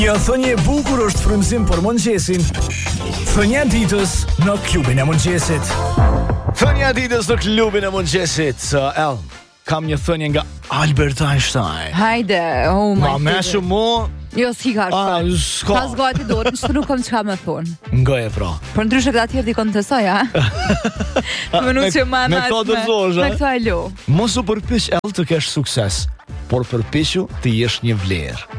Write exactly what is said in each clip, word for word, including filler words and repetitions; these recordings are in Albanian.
Një thënie e bukur është frymëzim për mëngjesin. Thënia e ditës në klubin e mëngjesit. Thënia e ditës në klubin e mëngjesit. Uh, El, kam një thënie nga Albert Einstein. Hajde, oh my Ma god. me shumë mu. Jo, s'ki ka Ah, shpa. s'ka. Pas gati dorën, që të nuk kam çka me thonë. Ngoje pra. Por ndryshe këta tjerë t'i kontestoj, ha? Të mënu me- që ma me mas këto me, dëzosh, me ha? këto alo. Mos u përpiq El të kesh sukses, por përpiqu të jesh një vlerë.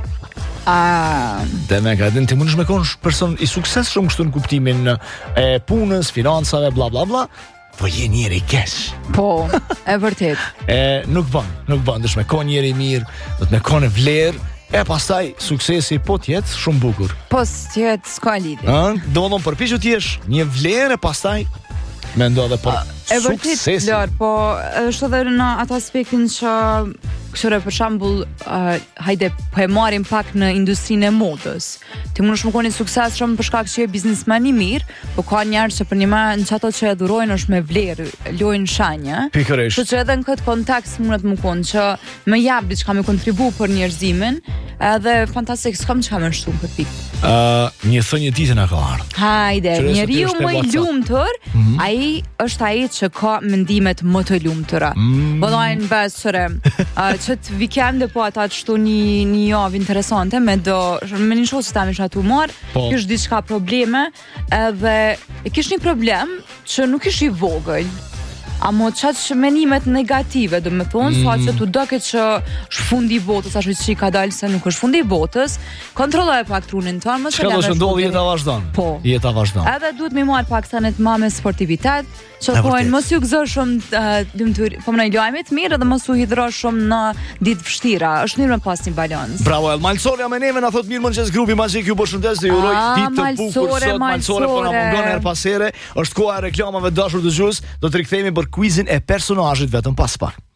Ah, Dhe me ka din ti mundesh me konë person i suksesshëm kështu në kuptimin e punës, financave, bla bla bla, po je njeri keq. po, e vërtet. E nuk bën, nuk bën, dësh me konë njeri mirë, do të me konë vlerë, e pastaj suksesi po t'jetë shumë bukur. Po s'tjetë s'ka lidhje. Ëh, domethënë përpiqu të jesh një vlerë e pastaj mendo edhe për E vërtet, suksesin. Lor, po është edhe në atë aspektin që këshire për shembull, uh, hajde po e marrim pak në industrinë e modës. Ti mundesh më koni suksesshëm për shkak që je biznesmen i mirë, po ka njerëz që për një më në çato që e dhurojnë është me vlerë, lojnë shenjë. Pikërisht. Kështu që edhe në këtë kontekst mundet më konë që më jap diçka me kontribu për njerëzimin, edhe fantastik, s'kam çka më shtu për pikë. Ë, një thënie ditë na ka ardhur. Hajde, Qëre se ti njeriu është më me i WhatsApp. lumtur, ai është ai që ka mendimet më të lumtura. Mm. Vëllai bes çore, që të weekende po ata të shtu një një javë interesante me do me një shoqë tani shatu mor, Po. kish diçka probleme, edhe e kish një problem që nuk ish i vogël. Amo qatë që menimet negative, do me thonë, mm. sa që tu doket që është fundi i botës, ashtu që i ka dalë se nuk është fundi i botës, kontrolloj pak trunin tonë, mos e Çka do lëmë të ndodhë shkupin. jeta vazhdon. Po. Jeta vazhdon. Edhe duhet mi marr pak sanet ma me sportivitet, që E thojnë vërtet. mos ju gëzo shumë uh, lumtur, po më në lajme të mirë dhe mos u hidhro shumë në ditë vështira. Është mirë me pas një balans. Bravo, El Malsore me neve na thot mirë mëngjes grupi Magjik, ju përshëndes dhe ju uroj Ah, ditë të bukur Malsore, sot. Malsore po na Malsore. mungon her pas here. Është koha e reklamave dashur dëgjues. Do të rikthehemi për quizin e personazhit vetëm pas pak.